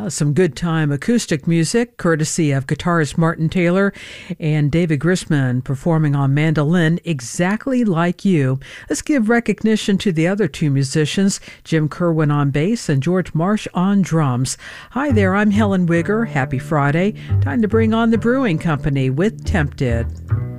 Some good time acoustic music, courtesy of guitarist Martin Taylor and David Grisman performing on mandolin, Exactly Like You. Let's give recognition to the other two musicians, Jim Kerwin on bass and George Marsh on drums. Hi there, I'm Helen Wigger. Happy Friday. Time to bring on the Brewing Company with Tempted.